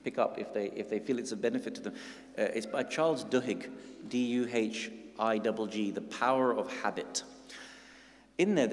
pick up if they feel it's a benefit to them. It's by Charles Duhigg, D-U-H-I-G-G, The Power of Habit. In there,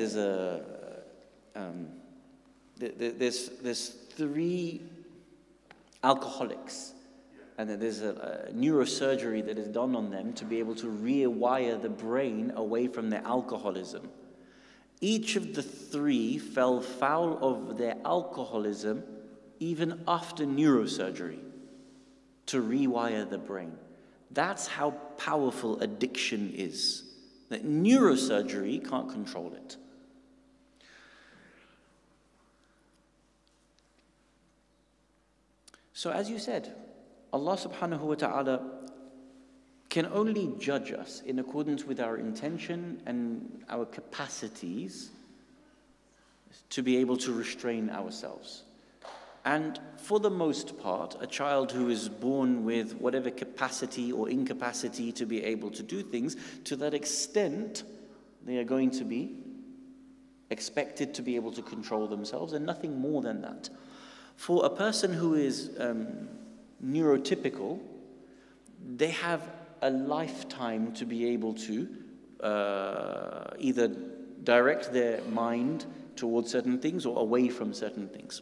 there's 3 alcoholics, and then there's a neurosurgery that is done on them to be able to rewire the brain away from their alcoholism. Each of the 3 fell foul of their alcoholism even after neurosurgery to rewire the brain. That's how powerful addiction is. That neurosurgery can't control it. So as you said, Allah subhanahu wa ta'ala can only judge us in accordance with our intention and our capacities to be able to restrain ourselves. And for the most part, a child who is born with whatever capacity or incapacity to be able to do things, to that extent, they are going to be expected to be able to control themselves, and nothing more than that. For a person who is neurotypical, they have a lifetime to be able to either direct their mind towards certain things or away from certain things.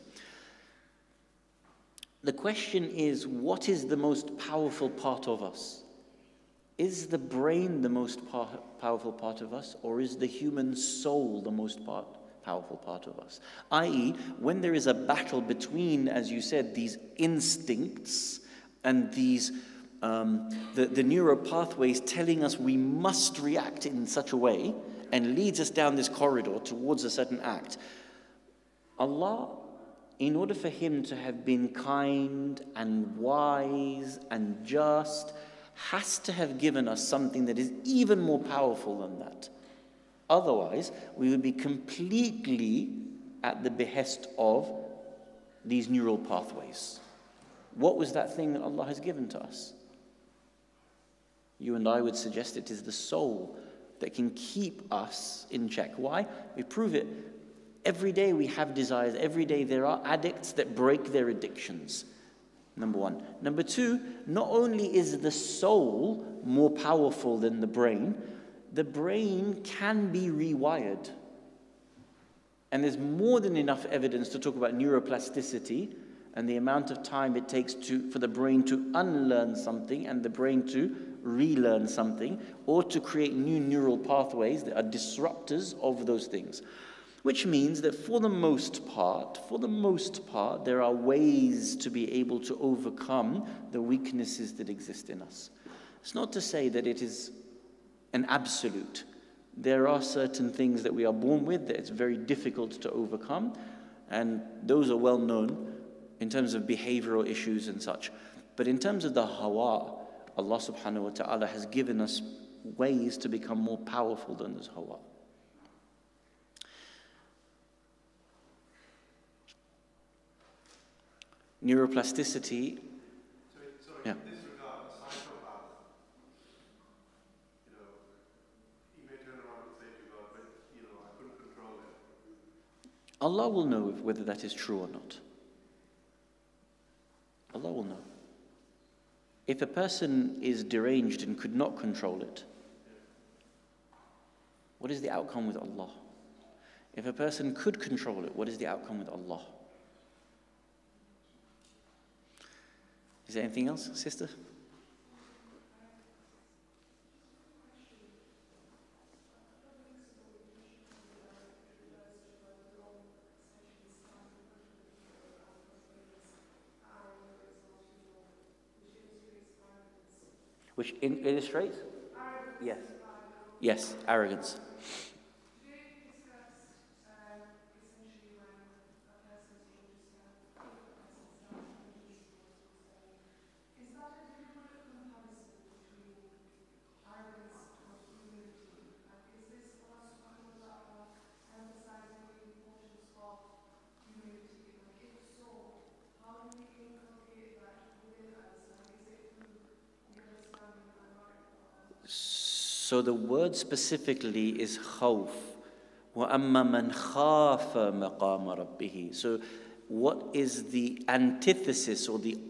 The question is, what is the most powerful part of us? Is the brain the most powerful part of us, or is the human soul the most powerful part of us? I.e., when there is a battle between, as you said, these instincts and these the neural pathways telling us we must react in such a way and leads us down this corridor towards a certain act. Allah, in order for him to have been kind and wise and just, has to have given us something that is even more powerful than that. Otherwise, we would be completely at the behest of these neural pathways. What was that thing that Allah has given to us? You and I would suggest it is the soul that can keep us in check. Why? We prove it. Every day we have desires. Every day there are addicts that break their addictions. Number one. Number two, not only is the soul more powerful than the brain can be rewired. And there's more than enough evidence to talk about neuroplasticity and the amount of time it takes for the brain to unlearn something and the brain to relearn something, or to create new neural pathways that are disruptors of those things. Which means that for the most part, there are ways to be able to overcome the weaknesses that exist in us. It's not to say that it is an absolute. There are certain things that we are born with that it's very difficult to overcome, and those are well known in terms of behavioral issues and such. But in terms of the hawa, Allah subhanahu wa ta'ala has given us ways to become more powerful than this hawa. Neuroplasticity. Sorry, yeah. In this regard, a psychopath, he may turn around and say to God, but I couldn't control it. Allah will know whether that is true or not. Allah will know. If a person is deranged and could not control it, what is the outcome with Allah? If a person could control it, what is the outcome with Allah? Is there anything else, sister? Which illustrates? Yes. Yes, arrogance. So the word specifically is khawf. وَأَمَّا مَنْ خَافَ مَقَامَ رَبِّهِ. So what is the antithesis or the